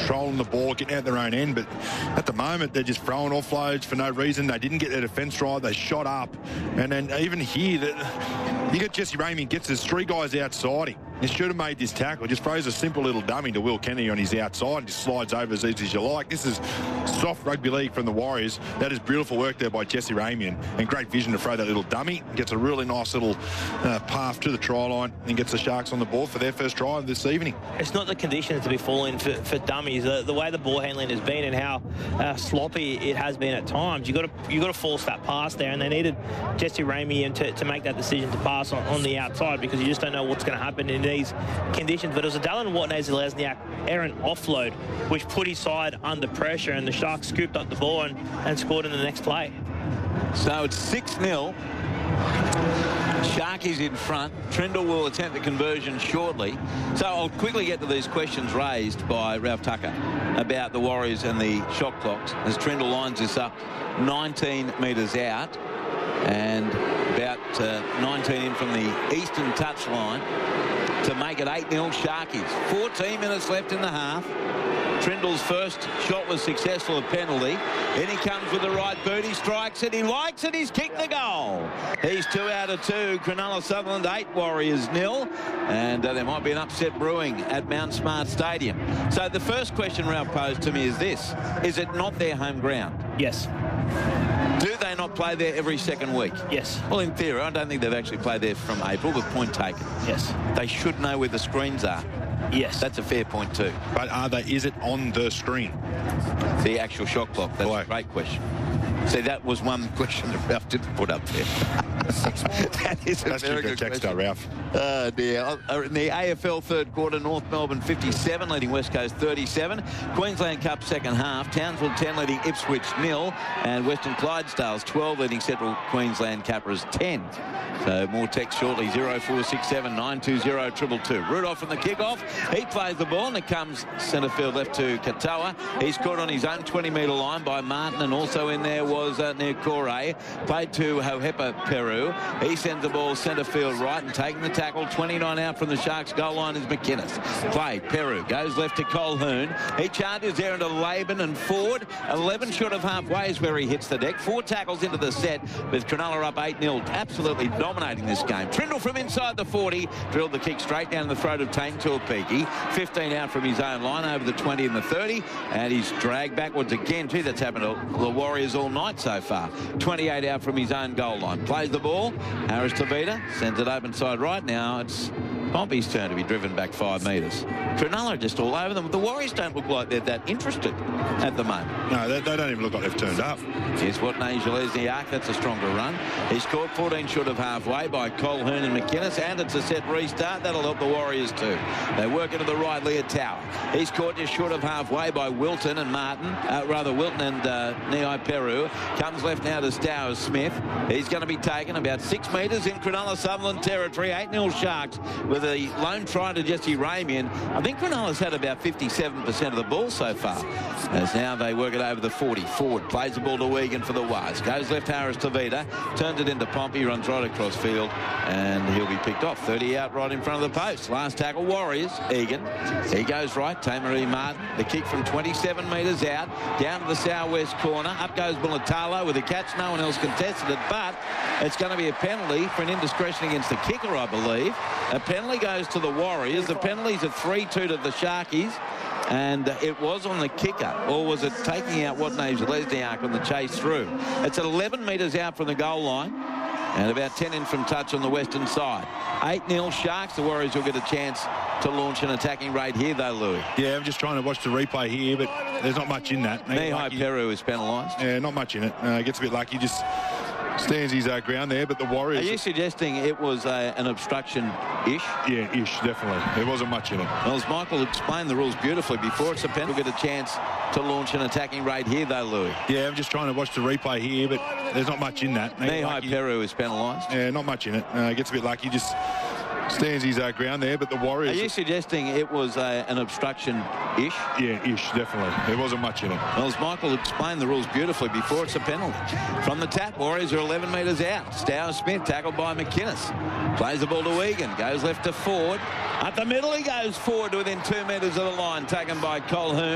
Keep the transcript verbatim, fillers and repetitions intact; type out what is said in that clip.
controlling the ball, getting out their own end. But at the moment, they're just throwing offloads for no reason. They didn't get their defence right. They shot up. And then even here, that you get Jesse Ramien gets his three guys outside him. He should have made this tackle. Just throws a simple little dummy to Will Kennedy on his outside and just slides over as easy as you like. This is soft rugby league from the Warriors. That is beautiful work there by Jesse Ramien, and great vision to throw that little dummy. Gets a really nice little uh, path to the try line and gets the Sharks on the board for their first try this evening. It's not the conditions to be falling for, for dummies. The, the way the ball handling has been and how uh, sloppy it has been at times, you got to you got to force that pass there, and they needed Jesse Ramien to, to make that decision to pass on, on the outside, because you just don't know what's going to happen in these conditions. But it was a Dallin Watney-Zelezniak errant offload which put his side under pressure, and the Sharks scooped up the ball and, and scored in the next play. So it's six nil. Sharkies in front. Trindle will attempt the conversion shortly. So I'll quickly get to these questions raised by Ralph Tucker about the Warriors and the shot clocks as Trindle lines this up nineteen metres out and about uh, nineteen in from the eastern touchline to make it eight nil Sharkies. fourteen minutes left in the half. Trindle's first shot was successful, a penalty. Then he comes with the right boot. He strikes it. He likes it. He's kicked the goal. He's two out of two. Cronulla Sutherland eight, Warriors nil. And uh, there might be an upset brewing at Mount Smart Stadium. So the first question Ralph posed to me is this. Is it not their home ground? Yes. Do they not play there every second week? Yes. Well, in theory, I don't think they've actually played there from April, but point taken. Yes. They should know where the screens are. Yes. That's a fair point too. But are they, is it on the screen? The actual shot clock. That's Why? a great question. See, that was one question that Ralph didn't put up there. That is a That's very good good text, question. Ralph. Oh, dear. In the A F L third quarter, North Melbourne fifty-seven, leading West Coast thirty-seven. Queensland Cup second half, Townsville ten, leading Ipswich nil. And Western Clydesdales twelve, leading Central Queensland Capras ten. So more text shortly, zero four six seven nine two zero two two two. Rudolph from the kickoff. He plays the ball, and it comes centre field left to Katoa. He's caught on his own twenty metre line by Martin, and also in there was uh, Niokore. Played to Hohepa Peru. He sends the ball centre field right, and taking the tackle, twenty-nine out from the Sharks goal line is McInnes. Play, Peru goes left to Colquhoun. He charges there into Laban and Ford. eleven short of halfway is where he hits the deck. Four tackles into the set with Cronulla up eight nil. Absolutely dominating this game. Trindle from inside the forty. Drilled the kick straight down the throat of Tain Tuapiki. fifteen out from his own line over the twenty and the thirty. And he's dragged backwards again. Gee, that's happened to the Warriors all night so far. twenty-eight out from his own goal line. Plays the ball. Harris Tavita sends it open side right. Now it's Pompey's turn to be driven back five metres. Cronulla are just all over them. The Warriors don't look like they're that interested at the moment. No, they, they don't even look like they've turned up. Here's Watney-Zelezniak. That's a stronger run. He's scored fourteen short of halfway by Colquhoun and McInnes, and it's a set restart. That'll help the Warriors too. They work into the right, Leah Tower. He's caught just short of halfway by Wilton and Martin. Uh, rather, Wilton and uh, Niai Peru. Comes left now to Stowers Smith. He's going to be taken about six metres in Cronulla Sutherland territory. eight nil Sharks with a lone try to Jesse Ramien. I think Cronulla's had about fifty-seven percent of the ball so far. As now they work it over the forty. Ford plays the ball to Wigan for the Waz. Goes left Harris Tavita. Turns it into Pompey. Runs right across field. And he'll be picked off. thirty out right in front of the post. Last tackle, Warriors. Egan. He goes right. Tamaree Martin. The kick from twenty-seven metres out. Down to the southwest corner. Up goes Mulatalo with a catch. No one else contested it. But it's going to be a penalty for an indiscretion against the kicker, I believe. A penalty goes to the Warriors. The penalty's a three two to the Sharkies. And it was on the kicker, or was it taking out Watney-Zelezniak on the chase through? It's eleven metres out from the goal line and about ten in from touch on the western side. eight nil Sharks. The Warriors will get a chance to launch an attacking raid here, though, Louis. Yeah, I'm just trying to watch the replay here, but there's not much in that. Niai Peru is penalised. Yeah, not much in it. Uh, gets a bit lucky, just stands his uh, ground there, but the Warriors... Are you suggesting it was uh, an obstruction-ish? Yeah, ish, definitely. There wasn't much in it. Well, as Michael explained the rules beautifully before, it's a penalty. We'll get a chance to launch an attacking raid here, though, Louis. Yeah, I'm just trying to watch the replay here, but there's not much in that. Niai Peru is penalised. Yeah, not much in it. Uh, gets a bit lucky, just stands his uh, ground there, but the Warriors... Are you suggesting it was uh, an obstruction-ish? Yeah, ish, definitely. There wasn't much in it. Well, as Michael explained the rules beautifully before, it's a penalty. From the tap, Warriors are eleven metres out. Stowers Smith tackled by McInnes. Plays the ball to Egan. Goes left to Ford. Up the middle he goes forward to within two metres of the line, taken by Colquhoun.